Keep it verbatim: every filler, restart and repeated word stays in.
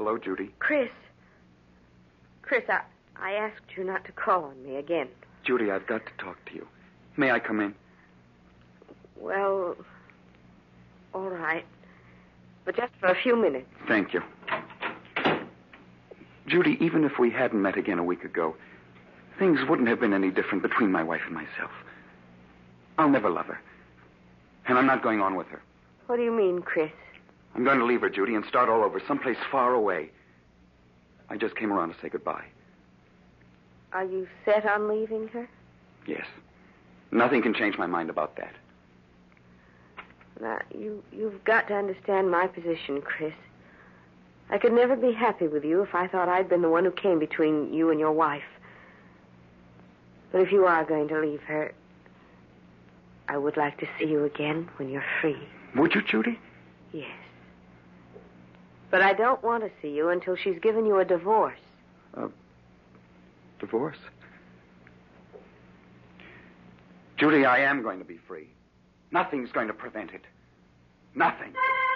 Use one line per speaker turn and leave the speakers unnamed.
Hello, Judy.
Chris. Chris, I, I asked you not to call on me again.
Judy, I've got to talk to you. May I come in?
Well, all right. But just for a few minutes.
Thank you. Judy, even if we hadn't met again a week ago, things wouldn't have been any different between my wife and myself. I'll never love her. And I'm not going on with her.
What do you mean, Chris?
I'm going to leave her, Judy, and start all over, someplace far away. I just came around to say goodbye.
Are you set on leaving her?
Yes. Nothing can change my mind about that.
Now, you, you've got to understand my position, Chris. I could never be happy with you if I thought I'd been the one who came between you and your wife. But if you are going to leave her, I would like to see you again when you're free.
Would you, Judy?
Yes. But I don't want to see you until she's given you a divorce.
A divorce? Judy, I am going to be free. Nothing's going to prevent it. Nothing.